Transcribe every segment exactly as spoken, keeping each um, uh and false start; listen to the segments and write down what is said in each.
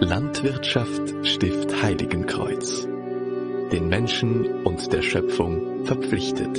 Landwirtschaft Stift Heiligenkreuz. Den Menschen und der Schöpfung verpflichtet.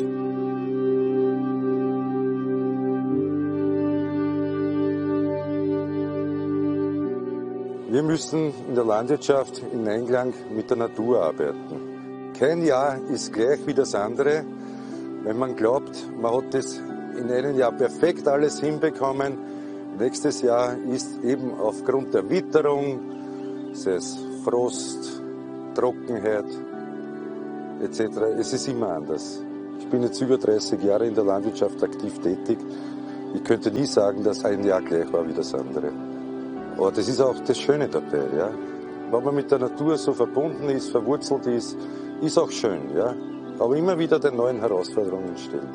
Wir müssen in der Landwirtschaft in Einklang mit der Natur arbeiten. Kein Jahr ist gleich wie das andere. Wenn man glaubt, man hat das in einem Jahr perfekt alles hinbekommen, nächstes Jahr ist eben aufgrund der Witterung, sei es Frost, Trockenheit et cetera, es ist immer anders. Ich bin jetzt über dreißig Jahre in der Landwirtschaft aktiv tätig. Ich könnte nie sagen, dass ein Jahr gleich war wie das andere. Aber das ist auch das Schöne dabei, ja. Wenn man mit der Natur so verbunden ist, verwurzelt ist, ist auch schön, ja. Aber immer wieder den neuen Herausforderungen stellen.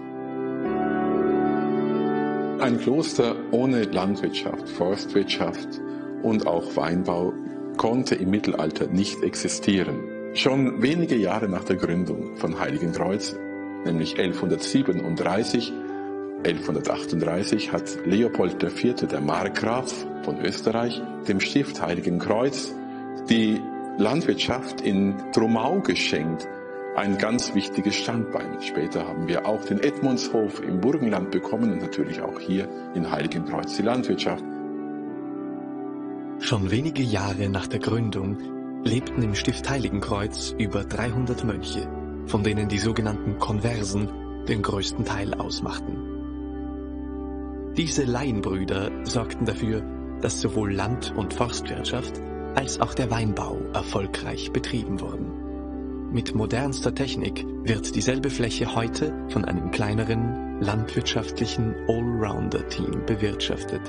Ein Kloster ohne Landwirtschaft, Forstwirtschaft und auch Weinbau konnte im Mittelalter nicht existieren. Schon wenige Jahre nach der Gründung von Heiligenkreuz, nämlich elfhundertsiebenunddreißig, elfhundertachtunddreißig, hat Leopold der Vierte, der Markgraf von Österreich, dem Stift Heiligenkreuz die Landwirtschaft in Trumau geschenkt. Ein ganz wichtiges Standbein. Später haben wir auch den Edmundshof im Burgenland bekommen und natürlich auch hier in Heiligenkreuz die Landwirtschaft. Schon wenige Jahre nach der Gründung lebten im Stift Heiligenkreuz über dreihundert Mönche, von denen die sogenannten Konversen den größten Teil ausmachten. Diese Laienbrüder sorgten dafür, dass sowohl Land- und Forstwirtschaft als auch der Weinbau erfolgreich betrieben wurden. Mit modernster Technik wird dieselbe Fläche heute von einem kleineren, landwirtschaftlichen Allrounder-Team bewirtschaftet.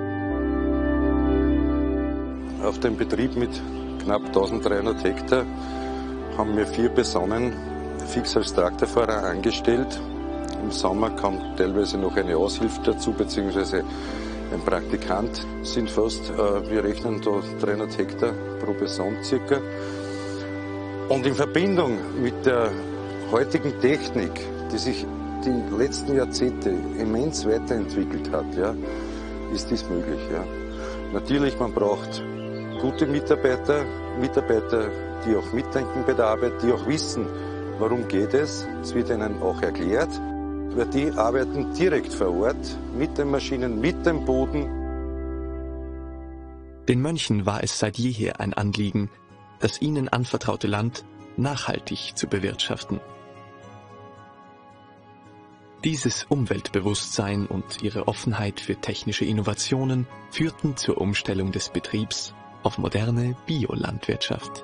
Auf dem Betrieb mit knapp eintausenddreihundert Hektar haben wir vier Personen fix als Traktorfahrer angestellt. Im Sommer kommt teilweise noch eine Aushilfe dazu, beziehungsweise ein Praktikant. Sind fast, äh, wir rechnen da dreihundert Hektar pro Person circa. Und in Verbindung mit der heutigen Technik, die sich die letzten Jahrzehnte immens weiterentwickelt hat, ja, ist dies möglich. Ja. Natürlich, man braucht gute Mitarbeiter, Mitarbeiter, die auch mitdenken bei der Arbeit, die auch wissen, warum geht es. Es wird ihnen auch erklärt, weil die arbeiten direkt vor Ort, mit den Maschinen, mit dem Boden. Den Mönchen war es seit jeher ein Anliegen, das ihnen anvertraute Land nachhaltig zu bewirtschaften. Dieses Umweltbewusstsein und ihre Offenheit für technische Innovationen führten zur Umstellung des Betriebs auf moderne Biolandwirtschaft.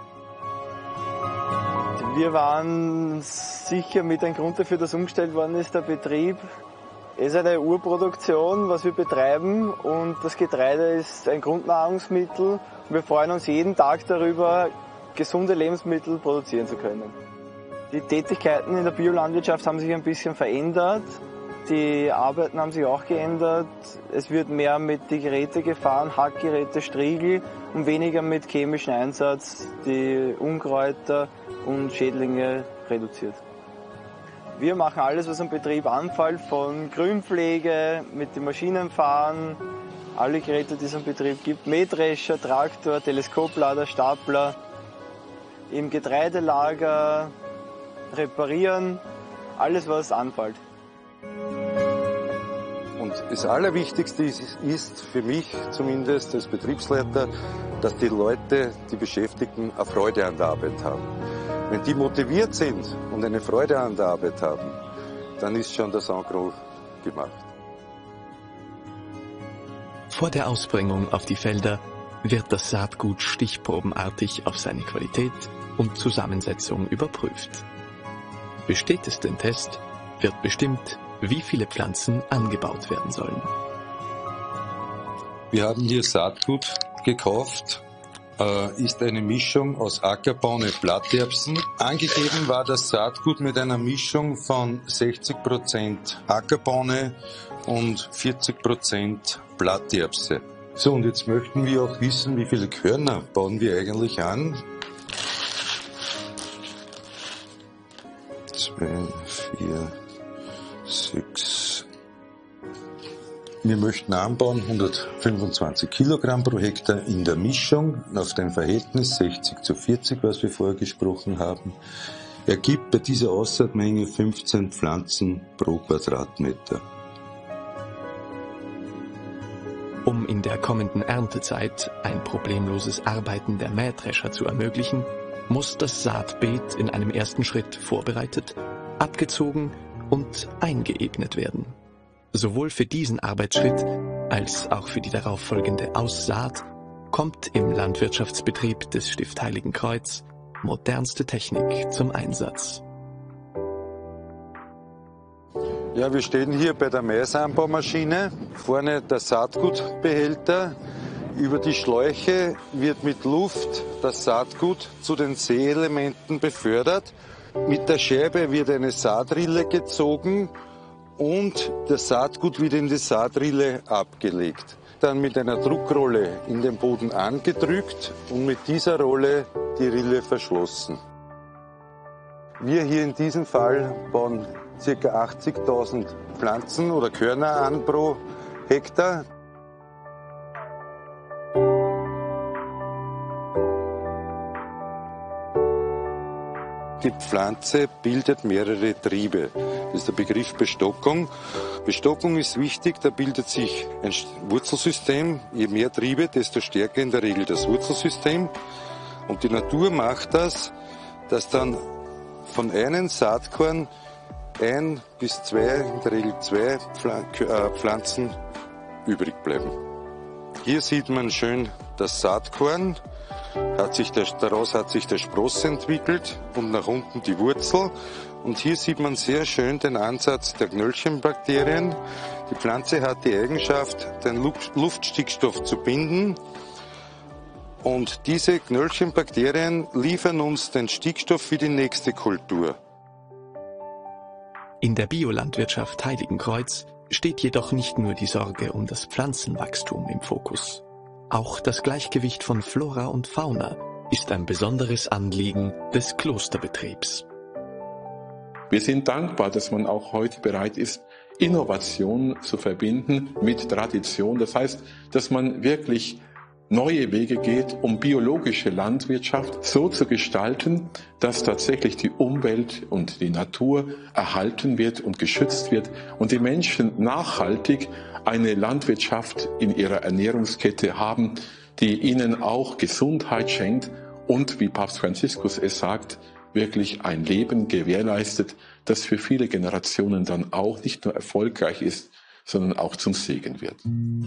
Wir waren sicher mit ein Grund dafür, dass umgestellt worden ist, der Betrieb. Es ist eine Urproduktion, was wir betreiben, und das Getreide ist ein Grundnahrungsmittel. Wir freuen uns jeden Tag darüber, gesunde Lebensmittel produzieren zu können. Die Tätigkeiten in der Biolandwirtschaft haben sich ein bisschen verändert. Die Arbeiten haben sich auch geändert. Es wird mehr mit die Geräte gefahren, Hackgeräte, Striegel, und weniger mit chemischem Einsatz, die Unkräuter und Schädlinge reduziert. Wir machen alles, was am Betrieb anfällt, von Grünpflege, mit den Maschinen fahren, alle Geräte, die es am Betrieb gibt, Mähdrescher, Traktor, Teleskoplader, Stapler, im Getreidelager reparieren, alles, was anfällt. Und das Allerwichtigste ist, ist für mich zumindest als Betriebsleiter, dass die Leute, die Beschäftigten, eine Freude an der Arbeit haben. Wenn die motiviert sind und eine Freude an der Arbeit haben, dann ist schon das Engros gemacht. Vor der Ausbringung auf die Felder wird das Saatgut stichprobenartig auf seine Qualität und Zusammensetzung überprüft. Besteht es den Test, wird bestimmt, wie viele Pflanzen angebaut werden sollen. Wir haben hier Saatgut gekauft. Ist eine Mischung aus Ackerbohne, Blatterbsen. Angegeben war das Saatgut mit einer Mischung von sechzig Prozent Ackerbohne und vierzig Prozent Blatterbse. So, und jetzt möchten wir auch wissen, wie viele Körner bauen wir eigentlich an. Zwei, vier, sechs, Wir möchten anbauen hundertfünfundzwanzig Kilogramm pro Hektar in der Mischung auf dem Verhältnis sechzig zu vierzig, was wir vorher gesprochen haben. Ergibt bei dieser Aussaatmenge fünfzehn Pflanzen pro Quadratmeter. Um in der kommenden Erntezeit ein problemloses Arbeiten der Mähdrescher zu ermöglichen, muss das Saatbeet in einem ersten Schritt vorbereitet, abgezogen und eingeebnet werden. Sowohl für diesen Arbeitsschritt als auch für die darauffolgende Aussaat kommt im Landwirtschaftsbetrieb des Stift Heiligenkreuz modernste Technik zum Einsatz. Ja, wir stehen hier bei der Maisanbaumaschine. Vorne der Saatgutbehälter. Über die Schläuche wird mit Luft das Saatgut zu den Säeelementen befördert. Mit der Scherbe wird eine Saatrille gezogen und das Saatgut wird in die Saatrille abgelegt. Dann mit einer Druckrolle in den Boden angedrückt und mit dieser Rolle die Rille verschlossen. Wir hier in diesem Fall bauen ca. achtzigtausend Pflanzen oder Körner an pro Hektar. Die Pflanze bildet mehrere Triebe. Das ist der Begriff Bestockung. Bestockung ist wichtig, da bildet sich ein Wurzelsystem. Je mehr Triebe, desto stärker in der Regel das Wurzelsystem. Und die Natur macht das, dass dann von einem Saatkorn ein bis zwei, in der Regel zwei Pflanzen übrig bleiben. Hier sieht man schön das Saatkorn. Hat sich der, daraus hat sich der Spross entwickelt und nach unten die Wurzel. Und hier sieht man sehr schön den Ansatz der Knöllchenbakterien. Die Pflanze hat die Eigenschaft, den Luftstickstoff zu binden. Und diese Knöllchenbakterien liefern uns den Stickstoff für die nächste Kultur. In der Biolandwirtschaft Heiligenkreuz steht jedoch nicht nur die Sorge um das Pflanzenwachstum im Fokus. Auch das Gleichgewicht von Flora und Fauna ist ein besonderes Anliegen des Klosterbetriebs. Wir sind dankbar, dass man auch heute bereit ist, Innovation zu verbinden mit Tradition. Das heißt, dass man wirklich neue Wege geht, um biologische Landwirtschaft so zu gestalten, dass tatsächlich die Umwelt und die Natur erhalten wird und geschützt wird und die Menschen nachhaltig eine Landwirtschaft in ihrer Ernährungskette haben, die ihnen auch Gesundheit schenkt und, wie Papst Franziskus es sagt, wirklich ein Leben gewährleistet, das für viele Generationen dann auch nicht nur erfolgreich ist, sondern auch zum Segen wird.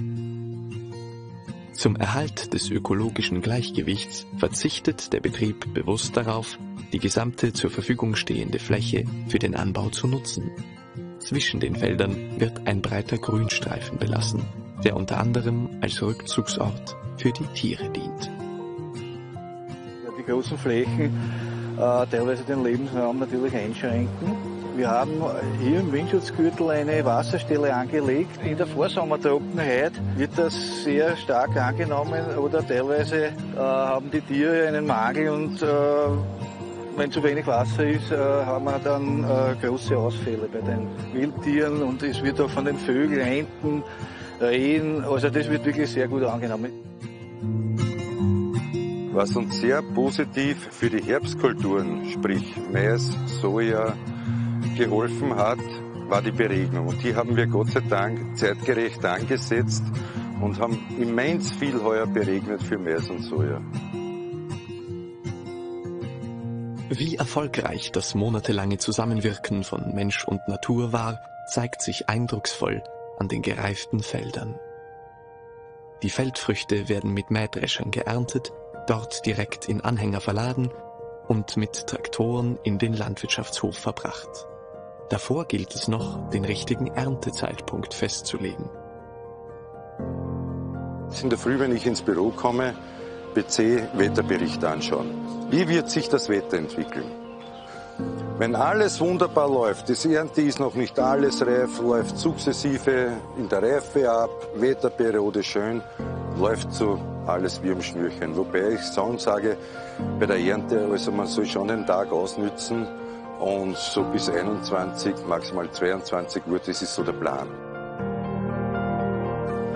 Zum Erhalt des ökologischen Gleichgewichts verzichtet der Betrieb bewusst darauf, die gesamte zur Verfügung stehende Fläche für den Anbau zu nutzen. Zwischen den Feldern wird ein breiter Grünstreifen belassen, der unter anderem als Rückzugsort für die Tiere dient. Die großen Flächen äh, teilweise den Lebensraum natürlich einschränken. Wir haben hier im Windschutzgürtel eine Wasserstelle angelegt. In der Vorsommertrockenheit wird das sehr stark angenommen oder teilweise äh, haben die Tiere einen Mangel und äh, wenn zu wenig Wasser ist, äh, haben wir dann äh, große Ausfälle bei den Wildtieren und es wird auch von den Vögeln, Enten, Rehen, also das wird wirklich sehr gut angenommen. Was uns sehr positiv für die Herbstkulturen, sprich Mais, Soja, geholfen hat, war die Beregnung. Und die haben wir Gott sei Dank zeitgerecht angesetzt und haben immens viel heuer beregnet für Mais und Soja. Wie erfolgreich das monatelange Zusammenwirken von Mensch und Natur war, zeigt sich eindrucksvoll an den gereiften Feldern. Die Feldfrüchte werden mit Mähdreschern geerntet, dort direkt in Anhänger verladen und mit Traktoren in den Landwirtschaftshof verbracht. Davor gilt es noch, den richtigen Erntezeitpunkt festzulegen. In der Früh, wenn ich ins Büro komme, P C Wetterbericht anschauen. Wie wird sich das Wetter entwickeln? Wenn alles wunderbar läuft, die Ernte ist noch nicht alles reif, läuft sukzessive in der Reife ab, Wetterperiode schön, läuft so alles wie am Schnürchen. Wobei ich sonst sage, bei der Ernte, also man soll schon den Tag ausnützen und so bis einundzwanzig, maximal zweiundzwanzig Uhr, das ist so der Plan.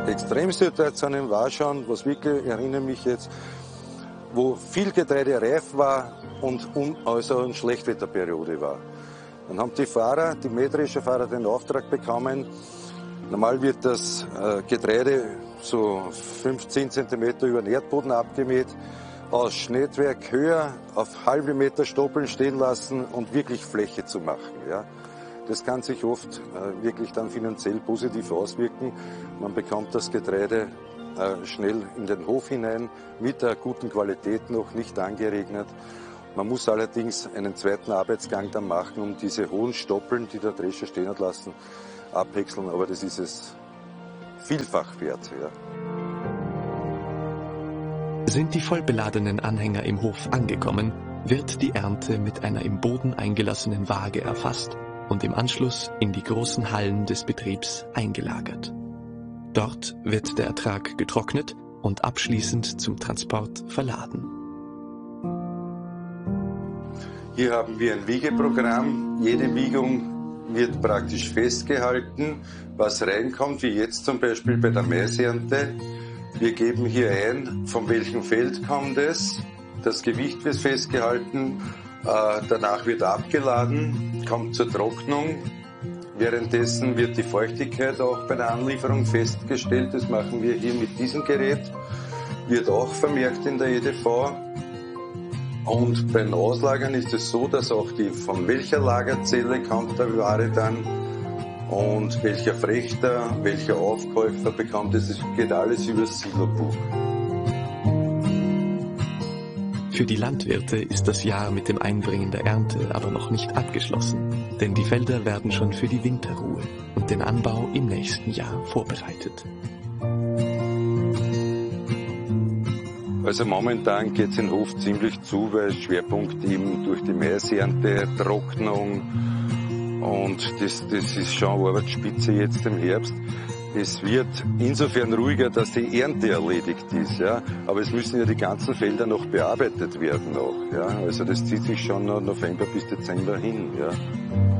Extremsituationen war schon, was wirklich, ich erinnere mich jetzt, wo viel Getreide reif war und un, also eine Schlechtwetterperiode war. Dann haben die Fahrer, die mähdrescher Fahrer, den Auftrag bekommen. Normal wird das äh, Getreide so fünfzehn Zentimeter über den Erdboden abgemäht, aus Schnittwerk höher auf halbe Meter Stoppeln stehen lassen und wirklich Fläche zu machen. Ja. Das kann sich oft äh, wirklich dann finanziell positiv auswirken. Man bekommt das Getreide äh, schnell in den Hof hinein, mit der guten Qualität noch, nicht angeregnet. Man muss allerdings einen zweiten Arbeitsgang dann machen, um diese hohen Stoppeln, die der Drescher stehen hat lassen, abwechseln. Aber das ist es vielfach wert. Ja. Sind die vollbeladenen Anhänger im Hof angekommen, wird die Ernte mit einer im Boden eingelassenen Waage erfasst und im Anschluss in die großen Hallen des Betriebs eingelagert. Dort wird der Ertrag getrocknet und abschließend zum Transport verladen. Hier haben wir ein Wiegeprogramm. Jede Wiegung wird praktisch festgehalten, was reinkommt, wie jetzt zum Beispiel bei der Maisernte. Wir geben hier ein, von welchem Feld kommt es. Das Gewicht wird festgehalten. Äh, danach wird abgeladen, kommt zur Trocknung. Währenddessen wird die Feuchtigkeit auch bei der Anlieferung festgestellt. Das machen wir hier mit diesem Gerät. Wird auch vermerkt in der E D V. Und beim Auslagern ist es so, dass auch die, von welcher Lagerzelle kommt der Ware dann und welcher Frechter, welcher Aufkäufer bekommt es. Es geht alles über das Silobuch. Für die Landwirte ist das Jahr mit dem Einbringen der Ernte aber noch nicht abgeschlossen, denn die Felder werden schon für die Winterruhe und den Anbau im nächsten Jahr vorbereitet. Also momentan geht es in Hof ziemlich zu, weil Schwerpunkt eben durch die Maisernte, Trocknung und das, das ist schon Arbeitsspitze jetzt im Herbst. Es wird insofern ruhiger, dass die Ernte erledigt ist, ja. Aber es müssen ja die ganzen Felder noch bearbeitet werden noch, ja. Also das zieht sich schon noch November bis Dezember hin, ja.